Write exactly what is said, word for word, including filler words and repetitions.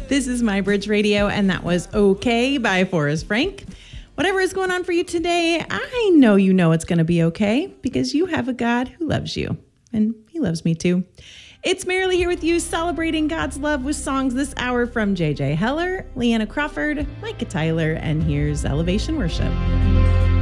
This is My Bridge Radio, and that was Okay by Forrest Frank. Whatever is going on for you today, I know you know it's going to be okay because you have a God who loves you, and he loves me too. It's Marilee here with you, celebrating God's love with songs this hour from J J Heller, Leanna Crawford, Micah Tyler, and here's Elevation Worship.